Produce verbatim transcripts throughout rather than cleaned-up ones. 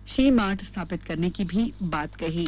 She mart स्थापित करने की भी बात कही।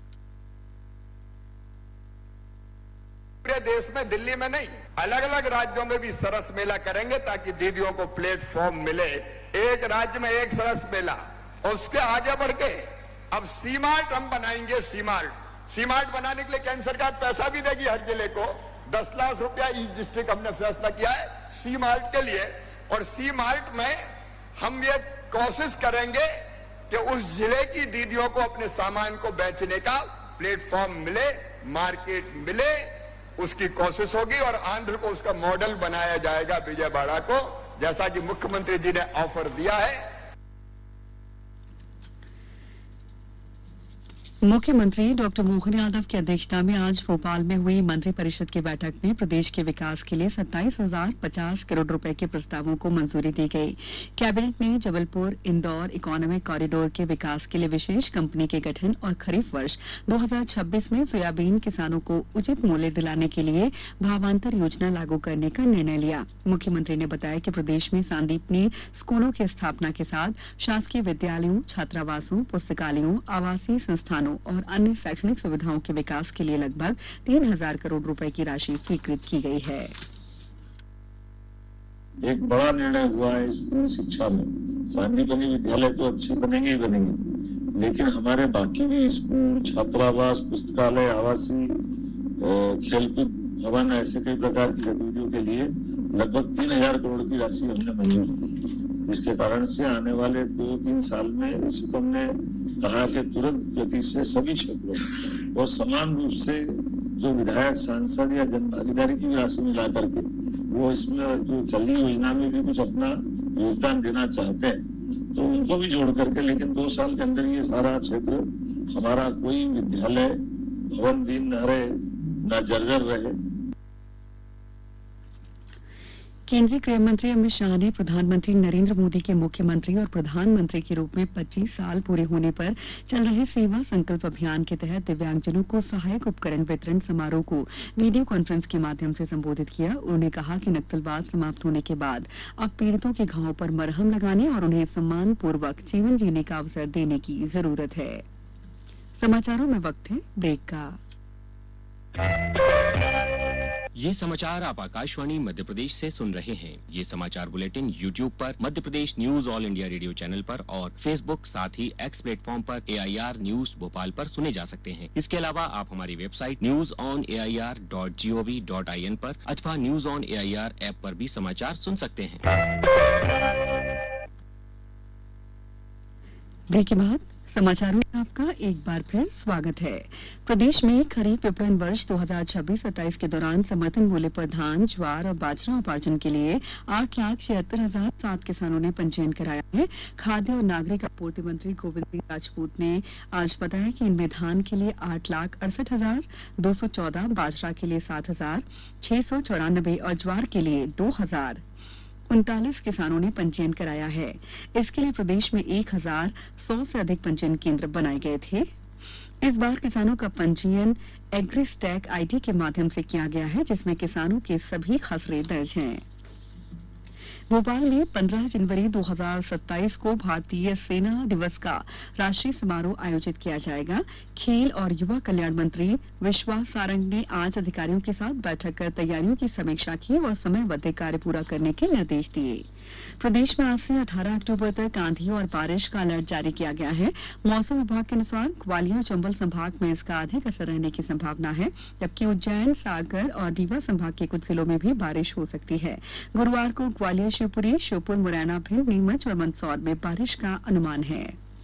पूरे देश में, दिल्ली में नहीं, अलग अलग राज्यों में भी सरस मेला करेंगे ताकि दीदियों को प्लेटफॉर्म मिले। एक राज्य में एक सरस मेला, और उसके आगे बढ़ के अब सी मार्ट हम बनाएंगे। सी मार्ट सी मार्ट बनाने के लिए केंद्र सरकार पैसा भी देगी हर जिले को। दस लाख रुपया ईच डिस्ट्रिक्ट हमने फैसला किया है सी मार्ट के लिए। और सी मार्ट में हम ये कोशिश करेंगे कि उस जिले की दीदियों को अपने सामान को बेचने का प्लेटफॉर्म मिले, मार्केट मिले, उसकी कोशिश होगी। और आंध्र को उसका मॉडल बनाया जाएगा, विजयवाड़ा को, जैसा कि मुख्यमंत्री जी ने ऑफर दिया है। मुख्यमंत्री डॉक्टर मोहन यादव की अध्यक्षता में आज भोपाल में हुई मंत्रिपरिषद की बैठक में प्रदेश के विकास के लिए सत्ताईस हजार पचास करोड़ रुपए के प्रस्तावों को मंजूरी दी गई। कैबिनेट ने जबलपुर इंदौर इकोनॉमिक कॉरिडोर के विकास के लिए विशेष कंपनी के गठन और खरीफ वर्ष दो हजार छब्बीस में सोयाबीन किसानों को उचित मूल्य दिलाने के लिए भावांतर योजना लागू करने का निर्णय लिया। मुख्यमंत्री ने बताया कि प्रदेश में सांदीपनी स्कूलों की स्थापना के साथ शासकीय विद्यालयों, छात्रावासों, पुस्तकालयों, आवासीय संस्थानों और अन्य शैक्षणिक सुविधाओं के विकास के लिए लगभग तीन हजार करोड़ रुपए की राशि स्वीकृत की गई है। एक बड़ा निर्णय हुआ है इस पूरी शिक्षा में। सांदीपनी विद्यालय तो अच्छे बनेंगे ही बनेंगे, लेकिन हमारे बाकी भी स्कूल, छात्रावास, पुस्तकालय, आवासीय, खेलकूद भवन, ऐसे कई प्रकार की गतिविधियों के लिए लगभग तीन हजार करोड़ की राशि हमने मंजूर की। जिसके कारण से आने वाले दो तीन साल में इसे तो हमने कहा कि तुरंत गति से सभी क्षेत्रों और समान रूप से जो विधायक, सांसद या जन भागीदारी की राशि मिला करके वो इसमें जो चली योजना में भी कुछ अपना योगदान देना चाहते हैं तो उनको भी जोड़ करके, लेकिन दो साल के अंदर ये सारा क्षेत्र हमारा कोई विद्यालय भवन भी न रहे, न जर्जर रहे। केंद्रीय गृह मंत्री अमित शाह ने प्रधानमंत्री नरेंद्र मोदी के मुख्यमंत्री और प्रधानमंत्री के रूप में पच्चीस साल पूरे होने पर चल रहे सेवा संकल्प अभियान के तहत दिव्यांगजनों को सहायक उपकरण वितरण समारोह को वीडियो कॉन्फ्रेंस के माध्यम से संबोधित किया। उन्होंने कहा कि नक्सलवाद समाप्त होने के बाद अब पीड़ितों के घावों पर मरहम लगाने और उन्हें सम्मान पूर्वक जीवन जीने का अवसर देने की जरूरत है। समाचारों में वक्त है ब्रेक का। ये समाचार आप आकाशवाणी मध्य प्रदेश से सुन रहे हैं। ये समाचार बुलेटिन यूट्यूब पर, Madhya Pradesh news all India radio channel पर और फेसबुक, साथ ही एक्स प्लेटफॉर्म पर ए आई आर न्यूज भोपाल पर सुने जा सकते हैं। इसके अलावा आप हमारी website news on A I R dot G O V dot I N पर अथवा news on A I R app पर भी समाचार सुन सकते हैं। ब्रेक के बाद समाचारों में आपका एक बार फिर स्वागत है। प्रदेश में खरीफ विपणन वर्ष दो हजार छब्बीस सत्ताईस के दौरान समर्थन मूल्य पर धान, ज्वार और बाजरा उपार्जन के लिए आठ लाख छिहत्तर हजार सात किसानों ने पंजीयन कराया है। खाद्य और नागरिक आपूर्ति मंत्री गोविंद सिंह राजपूत ने आज बताया कि इनमें धान के लिए आठ लाख अड़सठ हजार दो सौ चौदह, बाजरा के लिए सात हजार छह सौ चौरानबे और ज्वार के लिए दो हजार उनतालीस किसानों ने पंजीयन कराया है। इसके लिए प्रदेश में एक हजार सौ से अधिक पंजीयन केंद्र बनाए गए थे। इस बार किसानों का पंजीयन एग्रीस्टैक आई डी के माध्यम से किया गया है, जिसमें किसानों के सभी खसरे दर्ज हैं। भोपाल में पंद्रह जनवरी दो हजार सत्ताईस को भारतीय सेना दिवस का राष्ट्रीय समारोह आयोजित किया जाएगा। खेल और युवा कल्याण मंत्री विश्वास सारंग ने आज अधिकारियों के साथ बैठक कर तैयारियों की समीक्षा की और समयबद्ध कार्य पूरा करने के निर्देश दिए। प्रदेश में आज से अठारह अक्टूबर तक आंधी और बारिश का अलर्ट जारी किया गया है। मौसम विभाग के अनुसार ग्वालियर चंबल संभाग में इसका अधिक असर रहने की संभावना है, जबकि उज्जैन, सागर और रीवा संभाग के कुछ जिलों में भी बारिश हो सकती है। गुरुवार को ग्वालियर, शिवपुरी, श्योपुर, मुरैना, भिंड, नीमच और मंदसौर में बारिश का अनुमान है।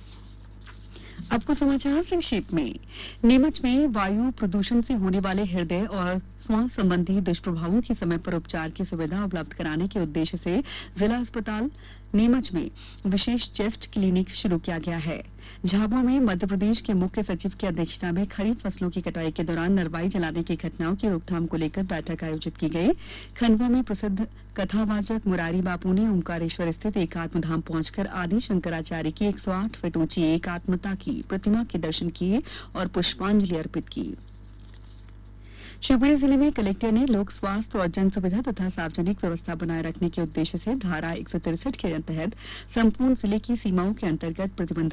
अब कुछ समाचार संक्षेप में। नीमच में वायु प्रदूषण से होने वाले हृदय और श्वास संबंधी दुष्प्रभावों की समय पर उपचार की सुविधा उपलब्ध कराने के उद्देश्य से जिला अस्पताल नीमच में विशेष चेस्ट क्लिनिक शुरू किया गया है। झाबुआ में मध्य प्रदेश के मुख्य सचिव की अध्यक्षता में खरीफ फसलों की कटाई के दौरान नरवाई जलाने की घटनाओं की रोकथाम को लेकर बैठक आयोजित की गई। खंडवा में प्रसिद्ध कथावाचक मुरारी बापू ने ओंकारेश्वर स्थित एकात्म धाम पहुंचकर आदि शंकराचार्य की एक सौ आठ फीट ऊंची एकात्मता की प्रतिमा के दर्शन किए और पुष्पांजलि अर्पित की। शिवपुरी जिले में कलेक्टर ने लोक स्वास्थ्य और जन सुविधा तथा सार्वजनिक व्यवस्था बनाए रखने के उद्देश्य से धारा एक सौ तिरसठ के तहत संपूर्ण जिले की सीमाओं के अंतर्गत प्रतिबंध